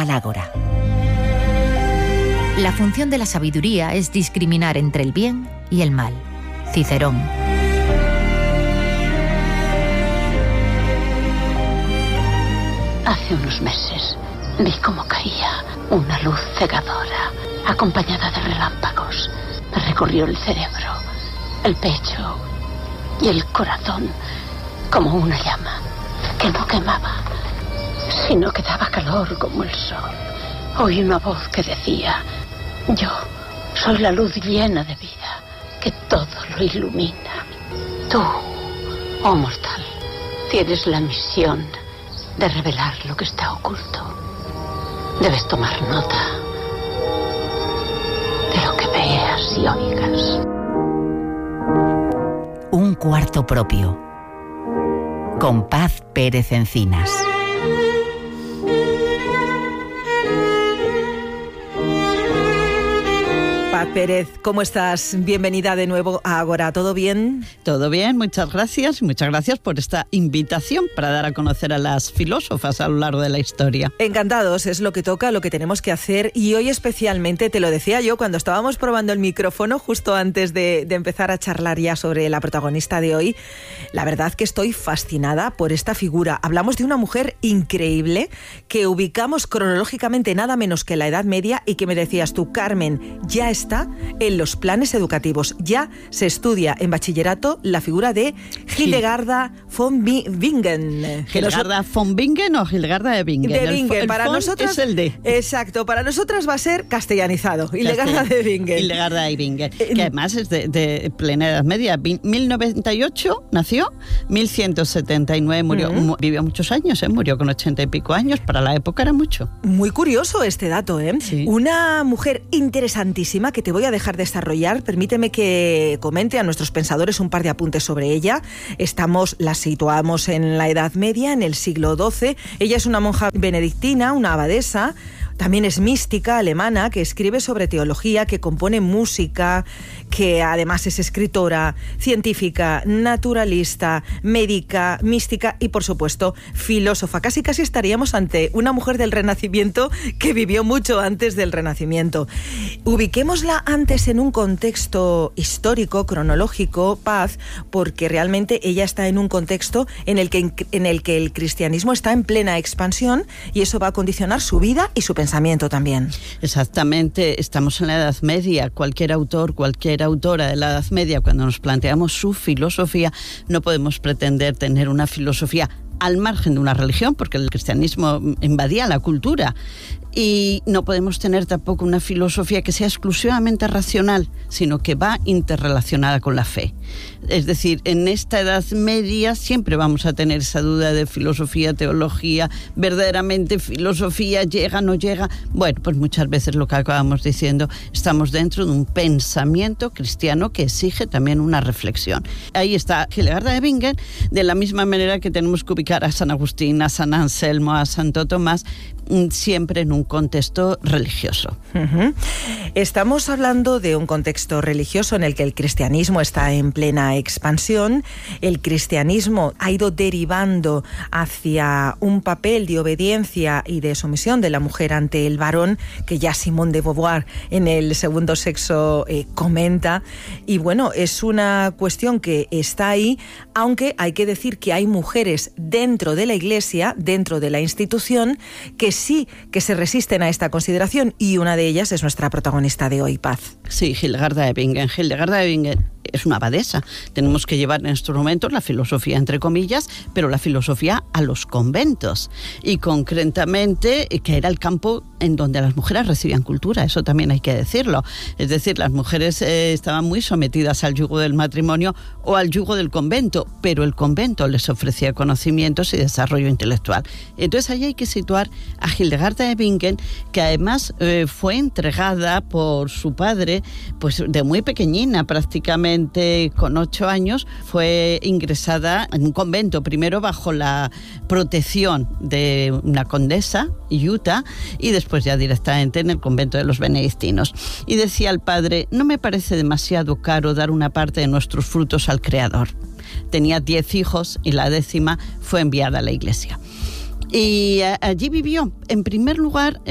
a la Ágora. La función de la sabiduría es discriminar entre el bien y el mal. Cicerón. Hace unos meses vi cómo caía una luz cegadora, acompañada de relámpagos. Me recorrió el cerebro, el pecho y el corazón como una llama que no quemaba, sino que daba calor como el sol. Oí una voz que decía: yo soy la luz llena de vida, que todo lo ilumina. Tú, oh mortal, tienes la misión de revelar lo que está oculto. Debes tomar nota de lo que veas y oigas. Un cuarto propio. Con Paz Pérez Encinas. Paz Pérez, ¿cómo estás? Bienvenida de nuevo a Ágora. ¿Todo bien? Todo bien, muchas gracias. Muchas gracias por esta invitación para dar a conocer a las filósofas a lo largo de la historia. Encantados, es lo que toca, lo que tenemos que hacer. Y hoy especialmente, te lo decía yo cuando estábamos probando el micrófono justo antes de empezar a charlar ya sobre la protagonista de hoy. La verdad que estoy fascinada por esta figura. Hablamos de una mujer increíble que ubicamos cronológicamente nada menos que la Edad Media y que me decías tú, Carmen, ya está en los planes educativos. Ya se estudia en bachillerato la figura de Hildegarda von Bingen. ¿Hildegarda von Bingen o Hildegarda de Bingen? De Bingen. El para nosotras es el de. Exacto, para nosotras va a ser castellanizado. Hildegarda de Bingen. Hildegarda de Bingen, que además es de plena Edad Media. 1098 nació, 1179 murió. Vivió muchos años, murió con 80 y pico años. Para la época era mucho. Muy curioso este dato, ¿eh? Sí. Una mujer interesantísima que te voy a dejar desarrollar. Permíteme que comente a nuestros pensadores un par de apuntes sobre ella. La situamos en la Edad Media, en el siglo XII. Ella es una monja benedictina, una abadesa. También es mística alemana que escribe sobre teología, que compone música, que además es escritora, científica, naturalista, médica, mística y, por supuesto, filósofa. Casi estaríamos ante una mujer del Renacimiento que vivió mucho antes del Renacimiento. Ubiquémosla antes en un contexto histórico, cronológico, Paz, porque realmente ella está en un contexto en el que el cristianismo está en plena expansión y eso va a condicionar su vida y su pensamiento también. Exactamente, estamos en la Edad Media. Cualquier autor, cualquier autora de la Edad Media, cuando nos planteamos su filosofía, no podemos pretender tener una filosofía al margen de una religión, porque el cristianismo invadía la cultura. Y no podemos tener tampoco una filosofía que sea exclusivamente racional, sino que va interrelacionada con la fe. Es decir, en esta Edad Media siempre vamos a tener esa duda de filosofía, teología, verdaderamente filosofía llega, no llega. Bueno, pues muchas veces lo que acabamos diciendo, estamos dentro de un pensamiento cristiano que exige también una reflexión. Ahí está Hildegarda de Bingen, de la misma manera que tenemos que ubicar a San Agustín, a San Anselmo, a Santo Tomás, siempre en un contexto religioso. Estamos hablando de un contexto religioso en el que el cristianismo está en plena expansión. El cristianismo ha ido derivando hacia un papel de obediencia y de sumisión de la mujer ante el varón, que ya Simone de Beauvoir en El segundo sexo comenta. Y bueno, es una cuestión que está ahí, aunque hay que decir que hay mujeres dentro de la Iglesia, dentro de la institución, que sí que se resisten a esta consideración, y una de ellas es nuestra protagonista de hoy, Paz. Sí, Hildegarda de Bingen. Hildegarda de Bingen es una abadesa. Tenemos que llevar en estos momentos la filosofía entre comillas, pero la filosofía a los conventos. Y concretamente, que era el campo en donde las mujeres recibían cultura, eso también hay que decirlo. Es decir, las mujeres estaban muy sometidas al yugo del matrimonio o al yugo del convento, pero el convento les ofrecía conocimientos y desarrollo intelectual. Entonces ahí hay que situar a Hildegarda de Bingen, que además fue entregada por su padre, pues de muy pequeñina, prácticamente con 8 años, fue ingresada en un convento, primero bajo la protección de una condesa, Utah, y después ya directamente en el convento de los benedictinos. Y decía el padre: no me parece demasiado caro dar una parte de nuestros frutos al Creador. Tenía 10 hijos y la 10ª fue enviada a la iglesia. Y allí vivió, en primer lugar,